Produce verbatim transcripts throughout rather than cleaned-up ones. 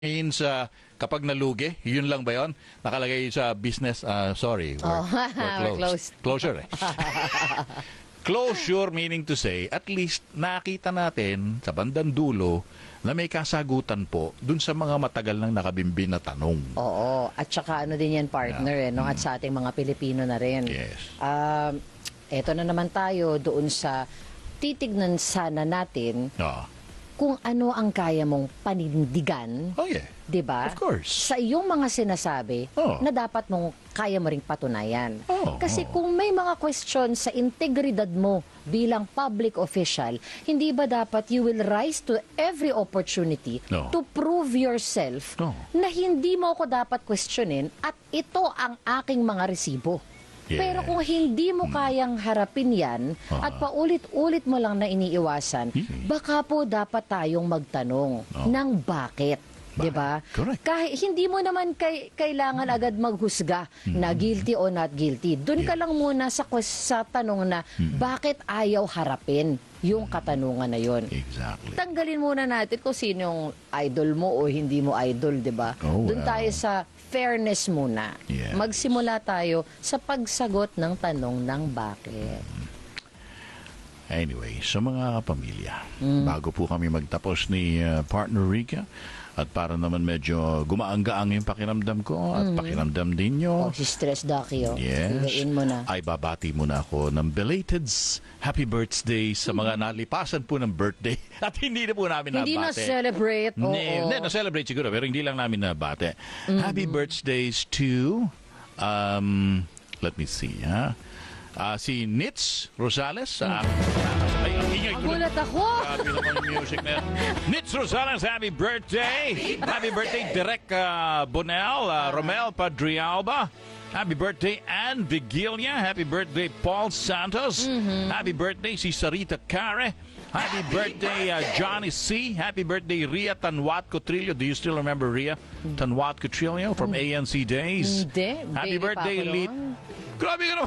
means uh, kapag nalugi, yun lang ba yun? Nakalagay sa business, uh, sorry, we're, Oh, we're we're closed. closed. Closure eh. Closure meaning to say, at least nakita natin sa bandang dulo na may kasagutan po dun sa mga matagal nang nakabimbin na tanong. Oo. At saka ano din yan, partner, Yeah. eh, no? At sa ating mga Pilipino na rin. Yes. Um, eto na naman tayo doon sa titignan sana natin Oh, kung ano ang kaya mong panindigan, oh yeah. 'di ba? Of course. Sa iyong mga sinasabi Oh. na dapat mong kaya mo ring patunayan. Oh, Kasi oh. kung may mga question sa integridad mo bilang public official, hindi ba dapat you will rise to every opportunity No. to prove yourself No. na hindi mo ako dapat questionin at ito ang aking mga resibo. Yes. Pero kung hindi mo kayang harapin yan Ah. at paulit-ulit mo lang na iniiwasan, Hmm. baka po dapat tayong magtanong ng bakit. 'Di ba? Correct. Kahit hindi mo naman kay, kailangan agad maghusga na guilty o not guilty. Doon ka lang muna sa ques- sa tanong na bakit ayaw harapin yung katanungan na yon. Exactly. Tanggalin muna natin kung sino yung idol mo o hindi mo idol, 'di ba? Oh, Doon well. tayo sa fairness muna. Yes. Magsimula tayo sa pagsagot ng tanong ng bakit. Anyway, sa mga kapamilya, bago po kami magtapos ni uh, Partner Rica, at para naman medyo gumaang-gaang yung pakiramdam ko at pakiramdam din nyo, Oh, si Stress Ducky, oh. yes, Higain mo na. ay babati muna ako ng belated happy birthday sa mga nalipasan po ng birthday at hindi na po namin Hindi nabate. na-celebrate, oo. Hindi, na-celebrate siguro, pero hindi lang namin nabate. Happy birthdays to, um, let me see, ha? Ah, si Nitz Rosales. sa ay, ang ingay ko. Nagulat ako! Grabe naman yung music na yan. Nitz Rosales, happy birthday! Happy birthday, Direk uh, Bonel, uh, Romel Padrialba. Happy birthday, Ann Vigilia. Happy birthday, Paul Santos. Happy birthday, si Sarita Care. Happy birthday, uh, Johnny C. Happy birthday, Ria Tanwat Cotrillo. Do you still remember Ria Tanwat Cotrillo from A N C Days? Hindi. Happy Baby pa birthday, ako Lit. noon. Grabe ka naman.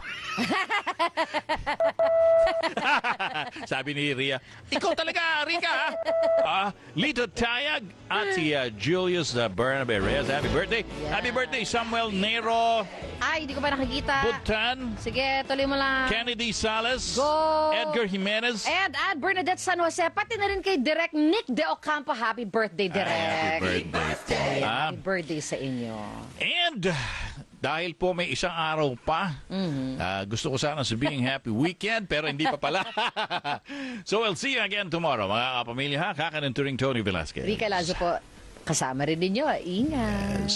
Sabi ni Ria, ikaw talaga, Rika, ha? Ah, Lito Tayag at si uh, Julius uh, Bernabe Reyes. Happy birthday. Yeah. Happy birthday, Samuel Nero Ay, hindi ko pa nakikita. Butan, Sige, tuloy mo lang. Kennedy Salas, Go! Edgar Jimenez. And add Bernadette San Jose, pati na rin kay Direk Nick De Ocampo. Happy birthday, Direk. Ay, happy birthday. Ayan, Ah, happy birthday sa inyo. And dahil po may isang araw pa, ah, gusto ko sana sabihin happy weekend, pero hindi pa pala. So we'll see you again tomorrow, mga kapamilya, ha? Kakan and Turing Tony Velasquez. Rica Lazo po, kasama rin ninyo. Ingat.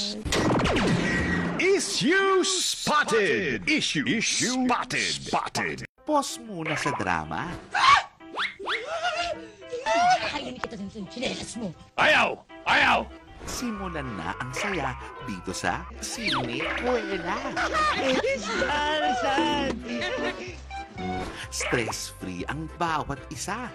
Issue spotted! Issue, spotted! Spotted! Pause muna sa drama. Kakainin kita ng chinelas mo. Ayaw! Ayaw! Simulan na ang saya dito sa Sine Kuwela. Stress-free ang bawat isa.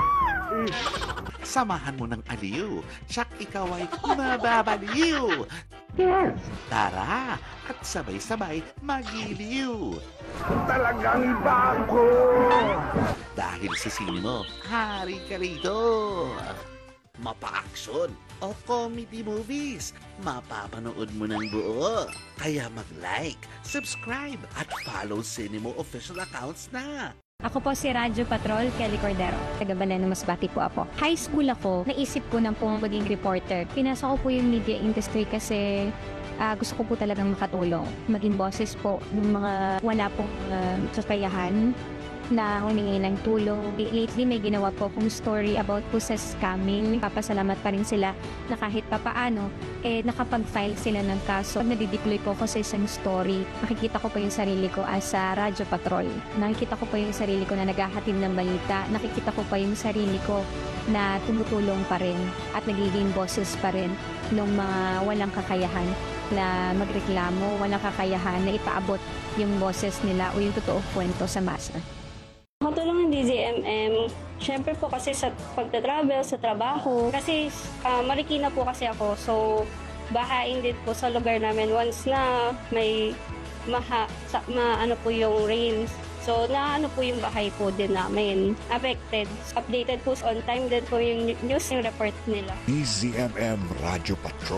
Samahan mo ng aliw. Tsak ikaw ay mababaliw. Tara at sabay-sabay magiliw. Talagang iba ako! Dahil sa sine mo, hari ka rito. Mapa-action o comedy movies, mapapanood mo ng buo. Kaya mag-like, subscribe at follow Cinemo official accounts na. Ako po si Radyo Patrol, Kelly Cordero. Taga Banana Masbate po ako. High school ako, naisip ko na po maging reporter. Pinasok ko po yung media industry kasi ah, gusto ko po talagang makatulong. Maging boses po ng mga wala pong uh, kakayahan na humingi ng tulong. Lately, may ginawa po akong story about po sa scamming. Papasalamat pa rin sila na kahit papaano, eh, nakapag-file sila ng kaso. Pag nadideploy po ako sa isang story, nakikita ko po yung sarili ko as a Radyo Patrol. Nakikita ko po yung sarili ko na naghahatid ng balita. Nakikita ko pa yung sarili ko na tumutulong pa rin at nagiging boses pa rin ng mga walang kakayahan na magreklamo, walang kakayahan na ipaabot yung boses nila o yung totoong kwento sa masa. Makatulong ng D Z M M, syempre po kasi sa pagta-travel, sa trabaho. Kasi uh, Marikina po kasi ako, so bahain din po sa lugar namin once na may maha, sa, ma, ano po yung rains. So, naano po yung bahay po din namin. Affected. Updated po on time din po yung news, yung report nila. D Z M M Radio Patrol.